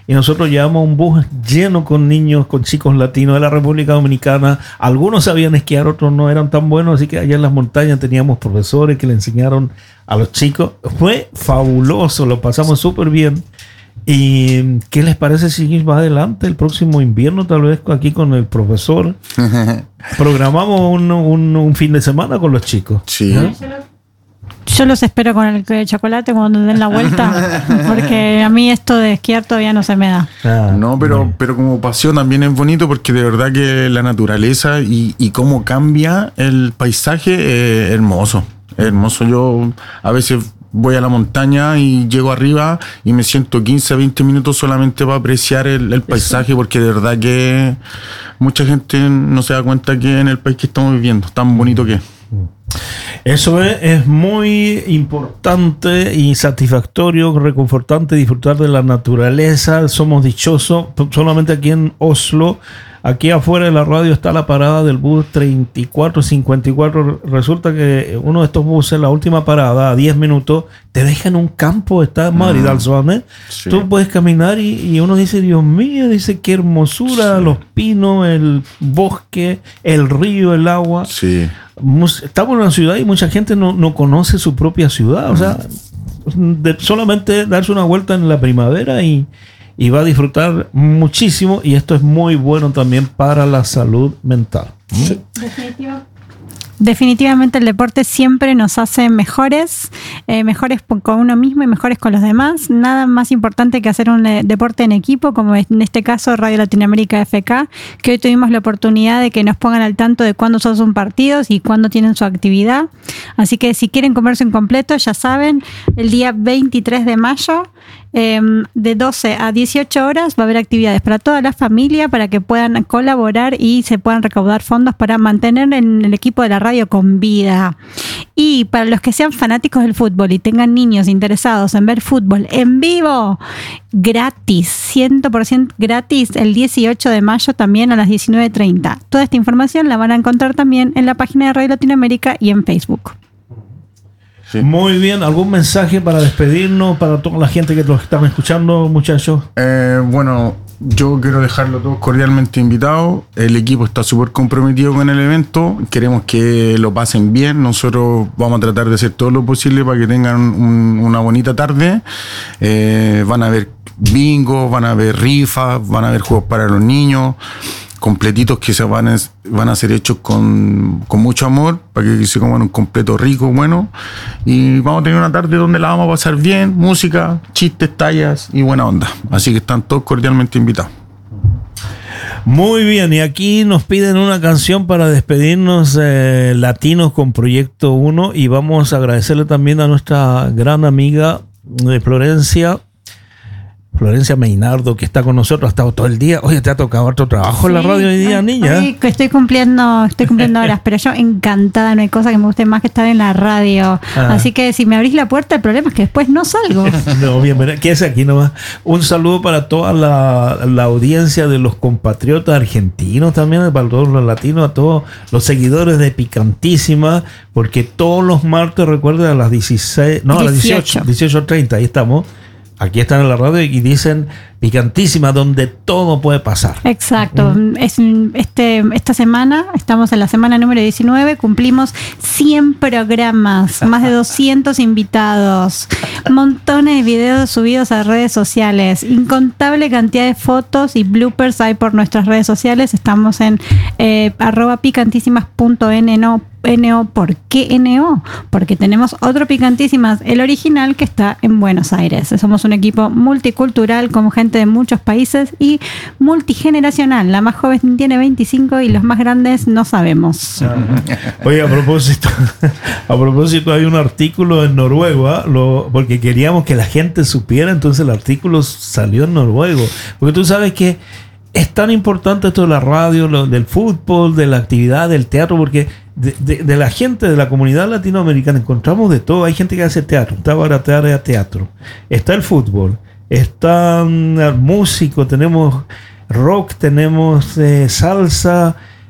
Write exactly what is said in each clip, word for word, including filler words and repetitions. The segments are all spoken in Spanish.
y nosotros llevamos un bus lleno con niños, con chicos latinos de la República Dominicana. Algunos sabían esquiar, otros no eran tan buenos, así que allá en las montañas teníamos profesores que le enseñaron a los chicos. Fue fabuloso, lo pasamos súper bien. ¿Y qué les parece si va adelante el próximo invierno, tal vez aquí con el profesor? Programamos un, un, un fin de semana con los chicos. Sí. ¿Eh? Yo los espero con el chocolate cuando den la vuelta, porque a mí esto de esquiar todavía no se me da. Ah, no, pero, bueno. pero como paseo también es bonito, porque de verdad que la naturaleza y, y cómo cambia el paisaje es hermoso. Es hermoso. Yo a veces voy a la montaña y llego arriba y me siento quince a veinte minutos solamente para apreciar el, el paisaje, porque de verdad que mucha gente no se da cuenta que en el país que estamos viviendo, tan bonito que es. Eso es, es muy importante y satisfactorio, reconfortante disfrutar de la naturaleza. Somos dichosos. Solamente aquí en Oslo, aquí afuera de la radio está la parada del bus treinta y cuatro cincuenta y cuatro. Resulta que uno de estos buses, la última parada, a diez minutos, te deja en un campo. Está en Madrid, al Suárez. Sí. Tú puedes caminar y, y uno dice, Dios mío, dice qué hermosura, sí. Los pinos, el bosque, el río, el agua. Sí. Estamos en una ciudad y mucha gente no, no conoce su propia ciudad. O sea, de solamente darse una vuelta en la primavera y, y va a disfrutar muchísimo. Y esto es muy bueno también para la salud mental. Sí. Definitivo. Definitivamente el deporte siempre nos hace mejores, eh, mejores con uno mismo y mejores con los demás. Nada más importante que hacer un eh, deporte en equipo, como en este caso Radio Latinoamérica F K, que hoy tuvimos la oportunidad de que nos pongan al tanto de cuándo son sus partidos y cuándo tienen su actividad. Así que si quieren comerse en completo, ya saben, el día veintitrés de mayo, eh, de doce a dieciocho horas, va a haber actividades para toda la familia, para que puedan colaborar y se puedan recaudar fondos para mantener en el equipo de la radio con vida. Y para los que sean fanáticos del fútbol y tengan niños interesados en ver fútbol en vivo, gratis, cien por ciento gratis, el dieciocho de mayo también a las diecinueve treinta. Toda esta información la van a encontrar también en la página de Radio Latinoamérica y en Facebook. Sí. Muy bien, ¿algún mensaje para despedirnos, para toda la gente que nos están escuchando, muchachos? Eh, bueno, yo quiero dejarlo todos cordialmente invitados. El equipo está súper comprometido con el evento. Queremos que lo pasen bien. Nosotros vamos a tratar de hacer todo lo posible para que tengan un, una bonita tarde. Eh, van a haber bingo, van a haber rifas, van a haber juegos para los niños, completitos que se van a, van a ser hechos con, con mucho amor, para que se coman un completo rico, bueno. Y vamos a tener una tarde donde la vamos a pasar bien, música, chistes, tallas y buena onda. Así que están todos cordialmente invitados. Muy bien, y aquí nos piden una canción para despedirnos, eh, Latinos con Proyecto uno, y vamos a agradecerle también a nuestra gran amiga de Florencia, Florencia Meinardo, que está con nosotros, ha estado todo el día. Oye, ¿te ha tocado otro trabajo sí, en la radio hoy día, niña? Hoy estoy cumpliendo, estoy cumpliendo horas, pero yo encantada, no hay cosa que me guste más que estar en la radio. Ah. Así que si me abrís la puerta, el problema es que después no salgo. No, bienvenido. ¿Qué es aquí nomás? Un saludo para toda la, la audiencia de los compatriotas argentinos también, para todos los latinos, a todos los seguidores de Picantísima, porque todos los martes, recuerden, a las dieciséis, no, a las dieciocho, dieciocho treinta, ahí estamos. Aquí están en la radio y dicen Picantísima, donde todo puede pasar. Exacto. Mm. Es, este, esta semana, estamos en la semana número diecinueve, cumplimos cien programas, más de doscientos invitados, montones de videos subidos a redes sociales, incontable cantidad de fotos y bloopers hay por nuestras redes sociales. Estamos en eh, arroba picantísimas punto n no. N O, ¿por qué N O? Porque tenemos otro Picantísimas, el original, que está en Buenos Aires. Somos un equipo multicultural con gente de muchos países y multigeneracional. La más joven tiene veinticinco y los más grandes no sabemos. Oye, a propósito, a propósito hay un artículo en noruego, ¿eh? Lo, porque queríamos que la gente supiera, entonces el artículo salió en noruego. Porque tú sabes que es tan importante esto de la radio, lo, del fútbol, de la actividad, del teatro, porque de, de, de la gente de la comunidad latinoamericana encontramos de todo. Hay gente que hace teatro, está baratear a teatro, está el fútbol, está um, músico, tenemos rock, tenemos eh, salsa,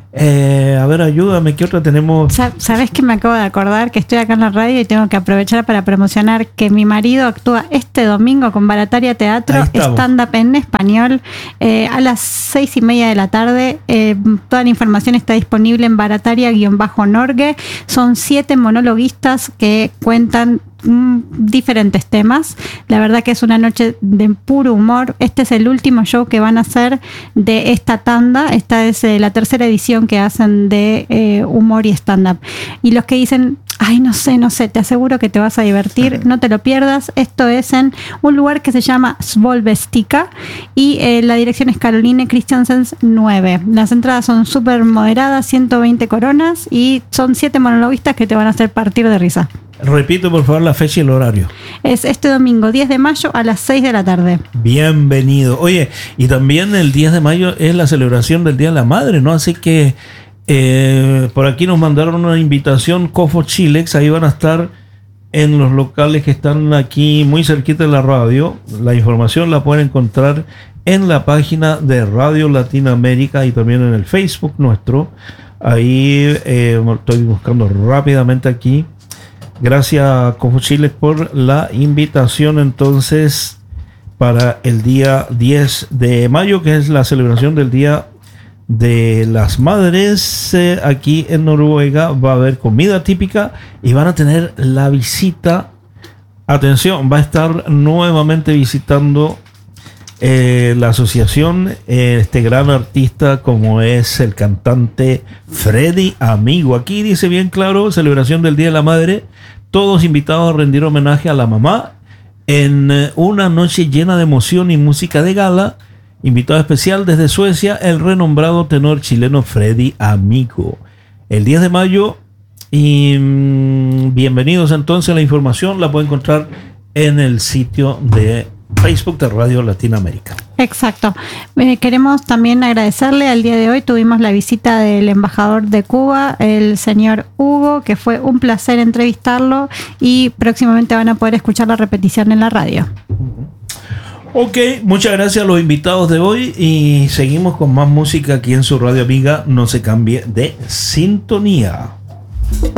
Eh, a ver, ayúdame, ¿qué otra tenemos? ¿Sabes que me acabo de acordar? Que estoy acá en la radio y tengo que aprovechar para promocionar que mi marido actúa este domingo con Barataria Teatro, stand-up en español, eh, a las seis y media de la tarde. Eh, toda la información está disponible en barataria-norgue. Son siete monologuistas que cuentan mm, diferentes temas. La verdad que es una noche de puro humor. Este es el último show que van a hacer de esta tanda. Esta es eh, la tercera edición que hacen de eh, humor y stand-up. Y los que dicen, ay, no sé, no sé, te aseguro que te vas a divertir, no te lo pierdas. Esto es en un lugar que se llama Svolvestica y eh, la dirección es Caroline Christiansen nueve. Las entradas son súper moderadas, ciento veinte coronas, y son siete monologuistas que te van a hacer partir de risa. Repito, por favor, la fecha y el horario. Es este domingo, diez de mayo, a las seis de la tarde. Bienvenido. Oye, y también el diez de mayo es la celebración del Día de la Madre, ¿no? Así que eh, por aquí nos mandaron una invitación, Cofo Chilex, ahí van a estar en los locales que están aquí muy cerquita de la radio. La información la pueden encontrar en la página de Radio Latinoamérica y también en el Facebook nuestro. Ahí eh, estoy buscando rápidamente aquí. Gracias, Cofo Chilex, por la invitación entonces para el día diez de mayo, que es la celebración del Día de las Madres. Eh, aquí en Noruega va a haber comida típica y van a tener la visita. Atención, va a estar nuevamente visitando eh, la asociación eh, este gran artista como es el cantante Freddy Amigo. Aquí dice bien claro, celebración del Día de la Madre. Todos invitados a rendir homenaje a la mamá en una noche llena de emoción y música de gala. Invitado especial desde Suecia, el renombrado tenor chileno Freddy Amigo. El diez de mayo. Y mmm, bienvenidos entonces a la información. La pueden encontrar en el sitio de Facebook de Radio Latinoamérica. Exacto. Eh, queremos también agradecerle. Al día de hoy tuvimos la visita del embajador de Cuba, el señor Hugo, que fue un placer entrevistarlo, y próximamente van a poder escuchar la repetición en la radio. Ok, muchas gracias a los invitados de hoy y seguimos con más música aquí en su radio amiga. No se cambie de sintonía.